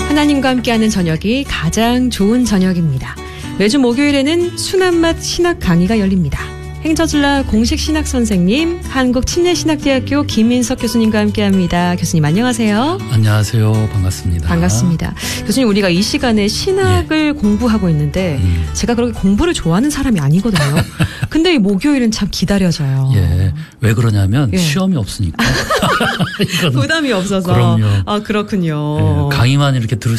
하나님과 함께하는 저녁이 가장 좋은 저녁입니다. 매주 목요일에는 순한맛 신학 강의가 열립니다. 행처질라 공식 신학 선생님, 한국침례신학대학교 김민석 교수님과 함께합니다. 교수님 안녕하세요. 안녕하세요. 반갑습니다. 반갑습니다. 교수님, 우리가 이 시간에 신학을 공부하고 있는데 제가 그렇게 공부를 좋아하는 사람이 아니거든요. 근데 이 목요일은 참 기다려져요. 예. 왜 그러냐면 시험이 없으니까. 부담이 없어서. 그럼요. 아, 그렇군요. 예. 강의만 이렇게 들을